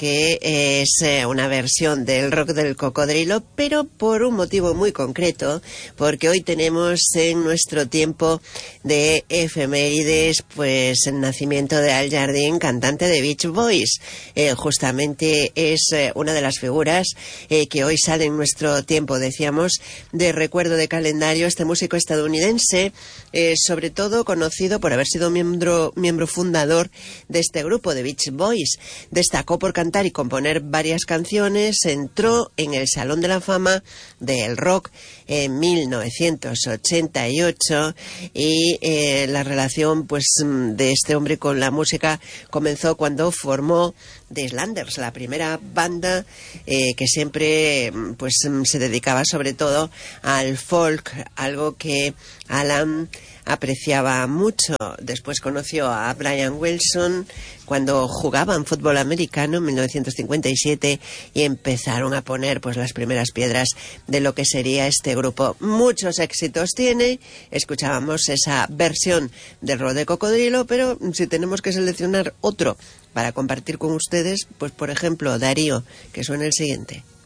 que es una versión del rock del cocodrilo, pero por un motivo muy concreto, porque hoy tenemos en nuestro tiempo de efemérides, pues el nacimiento de Al Jardine, cantante de Beach Boys. Justamente es una de las figuras que hoy sale en nuestro tiempo, decíamos, de recuerdo de calendario. Este músico estadounidense, sobre todo conocido por haber sido miembro fundador de este grupo de Beach Boys, destacó por cantar y componer varias canciones, entró en el Salón de la Fama del Rock en 1988 y la relación pues de este hombre con la música comenzó cuando formó The Islanders, la primera banda que siempre pues se dedicaba sobre todo al folk, algo que Alan apreciaba mucho. Después conoció a Brian Wilson cuando jugaban fútbol americano en 1957 y empezaron a poner pues las primeras piedras de lo que sería este grupo. Muchos éxitos tiene. Escuchábamos esa versión del rock de cocodrilo, pero si tenemos que seleccionar otro para compartir con ustedes, pues por ejemplo Darío, que suena el siguiente.